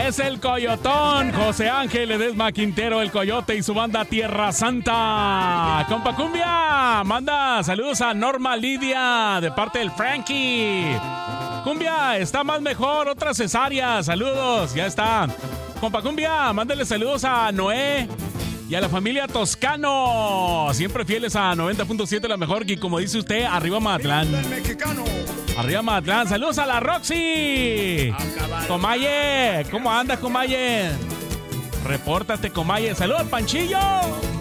Es el Coyotón, José Ángel Ledesma Quintero, el Coyote y su banda Tierra Santa. Compa Cumbia, manda saludos a Norma Lidia de parte del Frankie. Cumbia, está más mejor, otra cesárea, saludos, ya está. Compa Cumbia, mándale saludos a Noé y a la familia Toscano, siempre fieles a 90.7 la mejor, y como dice usted, arriba Mazatlán. Arriba Mazatlán, saludos a la Roxy. Comaye, ¿cómo andas, Comaye? Repórtate, Comaye. Saludos al Panchillo.